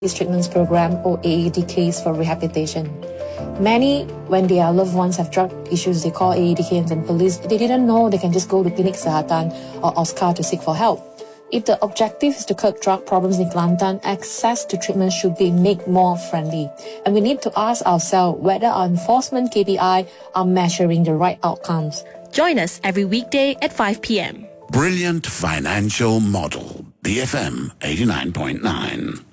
Treatments Program or AEDKs for rehabilitation. Many, when their loved ones have drug issues, they call AEDKs and police. They didn't know they can just go to Clinic Kesihatan or Oscar to seek for help. If the objective is to curb drug problems in Kelantan, access to treatment should be made more friendly. And we need to ask ourselves whether our enforcement KPI are measuring the right outcomes. Join us every weekday at 5 p.m. Brilliant Financial Model, BFM 89.9.